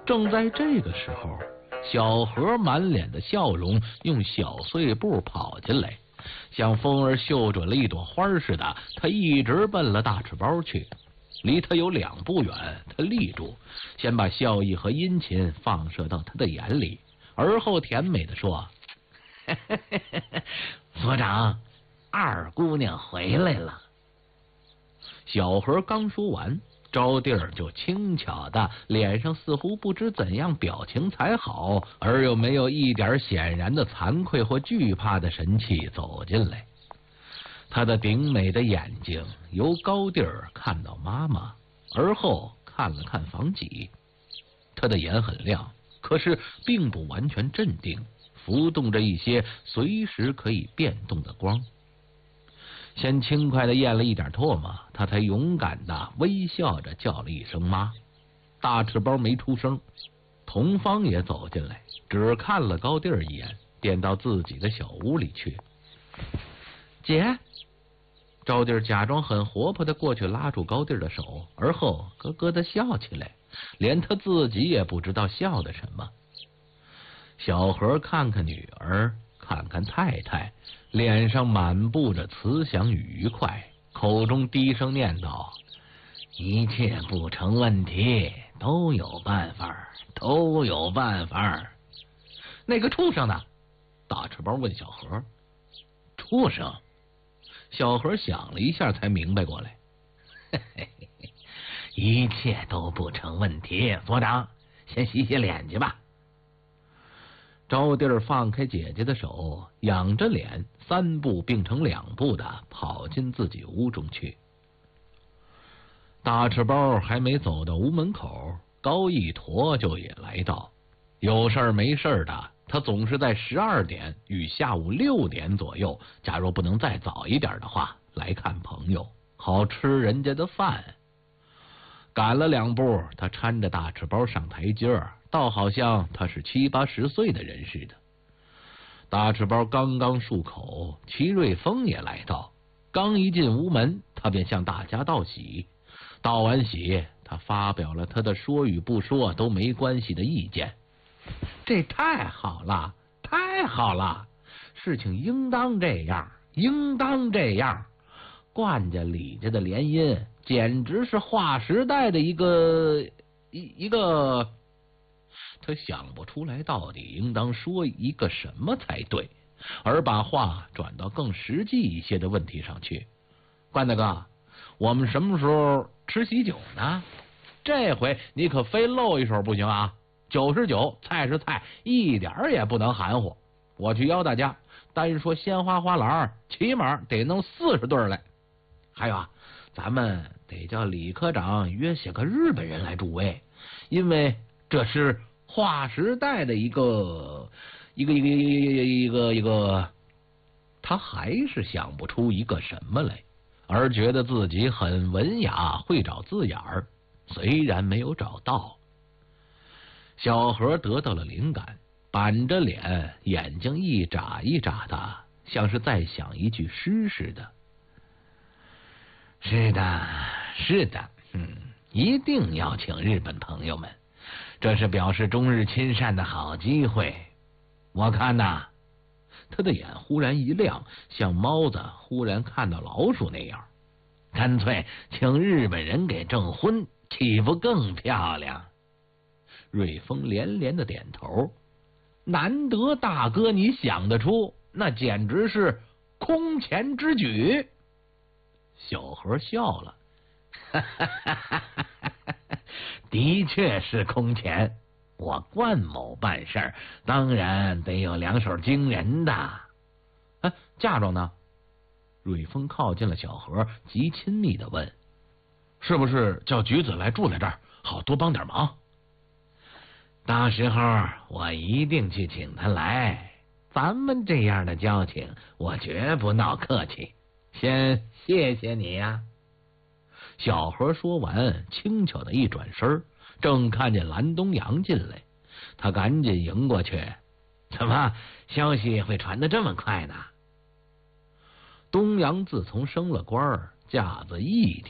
正在这个时候，小何满脸的笑容，用小碎步跑进来，像风儿嗅准了一朵花似的，他一直奔了大赤包去。离他有2步远，他立住，先把笑意和殷勤放射到他的眼里，而后甜美地说：“所长，二姑娘回来了。”小何刚说完，招娣儿就轻巧的，脸上似乎不知怎样表情才好，而又没有一点显然的惭愧或惧怕的神气走进来。他的顶美的眼睛由高地儿看到妈妈，而后看了看房脊。他的眼很亮，可是并不完全镇定，浮动着一些随时可以变动的光。先轻快地咽了一点唾沫，他才勇敢地微笑着叫了一声妈。大赤包没出声，童芳也走进来，只看了高地儿一眼，便到自己的小屋里去。姐，招娣假装很活泼的过去拉住高娣的手，而后咯咯的笑起来，连他自己也不知道笑的什么。小何看看女儿，看看太太，脸上满布着慈祥与愉快，口中低声念道：“一切不成问题，都有办法，都有办法。”那个畜生呢？大赤包问小何。畜生？小何想了一下，才明白过来。一切都不成问题，所长，先洗洗脸去吧。招娣儿放开姐姐的手，仰着脸3步并成2步的跑进自己屋中去。大赤包还没走到屋门口，高一驼就也来到。有事儿没事儿的，他总是在12点与下午6点左右，假如不能再早一点的话，来看朋友，好吃人家的饭。赶了2步，他搀着大赤包上台阶儿，倒好像他是70、80岁的人似的。大赤包刚刚漱口，齐瑞峰也来到。刚一进屋门，他便向大家道喜。道完喜，他发表了他的说与不说都没关系的意见。这太好了，太好了！事情应当这样，应当这样。冠家李家的联姻，简直是划时代的一个。他想不出来到底应当说一个什么才对，而把话转到更实际一些的问题上去。冠大哥，我们什么时候吃喜酒呢？这回你可非露一手不行啊！酒是酒，菜是菜，一点也不能含糊。我去邀大家，单说鲜花花篮，起码得弄40对来。还有啊，咱们得叫李科长约些个日本人来助威，因为这是划时代的一个，他还是想不出一个什么来，而觉得自己很文雅，会找字眼儿，虽然没有找到。小何得到了灵感，板着脸，眼睛一眨一眨的，像是在想一句诗似的。是的，是的，一定要请日本朋友们，这是表示中日亲善的好机会。我看呐，他的眼忽然一亮，像猫子忽然看到老鼠那样，干脆请日本人给证婚，岂不更漂亮？瑞丰连连的点头，难得大哥你想得出，那简直是空前之举。小何笑了，的确是空前。我冠某办事儿，当然得有2手惊人的。嫁妆呢？瑞丰靠近了小何，极亲密的问：“是不是叫橘子来住在这儿，好多帮点忙？”到时候我一定去请他来。咱们这样的交情，我绝不闹客气。先谢谢你呀。小何说完，轻巧的一转身，正看见蓝东阳进来，他赶紧迎过去。怎么消息会传得这么快呢？东阳自从升了官，架子一天